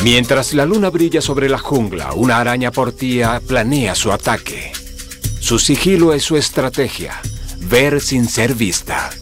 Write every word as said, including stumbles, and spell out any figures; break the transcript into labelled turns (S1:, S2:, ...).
S1: Mientras la luna brilla sobre la jungla, una araña portía planea su ataque. Su sigilo es su estrategia, ver sin ser vista.